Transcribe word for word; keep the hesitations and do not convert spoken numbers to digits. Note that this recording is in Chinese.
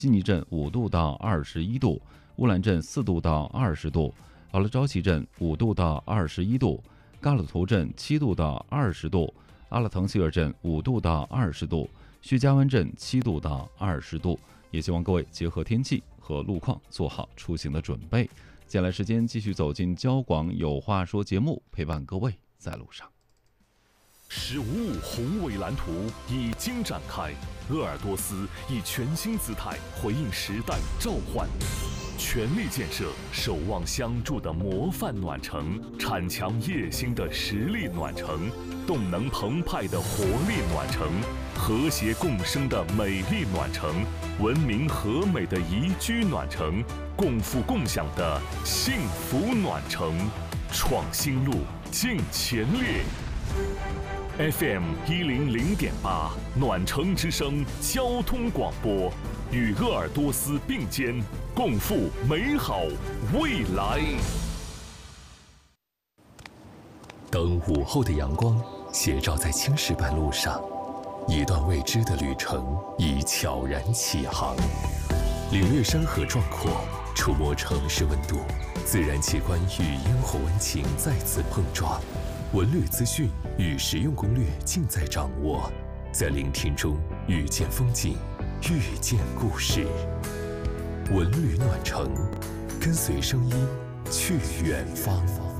悉尼镇五度到二十一度，乌兰镇四度到二十度，奥勒昭奇镇五度到二十一度，嘎鲁图镇七度到二十度，阿勒腾希尔镇五度到二十度，薛家湾镇七度到二十度。也希望各位结合天气和路况做好出行的准备。接下来时间继续走进交广有话说节目，陪伴各位在路上。 十五五宏伟蓝图已经展开，鄂尔多斯以全新姿态回应时代召唤，全力建设守望相助的模范暖城，铲强业兴的实力暖城，动能澎湃的活力暖城，和谐共生的美丽暖城，文明和美的宜居暖城，共富共享的幸福暖城。创新路，进前列。F M 一零零点八暖城之声交通广播，与鄂尔多斯并肩，共赴美好未来。 当午后的阳光斜照在青石板路上，一段未知的旅程已悄然起航。领略山河壮阔，触摸城市温度，自然奇观与烟火温情再次碰撞。文旅资讯与实用攻略尽在掌握，在聆听中遇见风景，遇见故事。文旅暖城，跟随声音去远方。